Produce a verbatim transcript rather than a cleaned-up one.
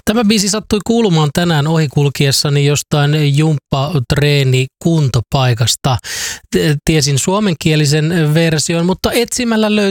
Tämä biisi sattui kuulumaan tänään ohikulkiessani jostain jumppa-treeni kuntopaikasta. Tiesin suomenkielisen version, mutta etsimällä löytyi